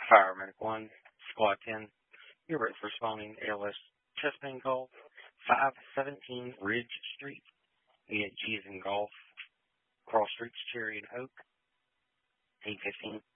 Fireman 1, Squad 10, you're ready for responding ALS chest pain call, 517 Ridge Street, via G's and Golf, Cross Streets, Cherry and Oak, 815.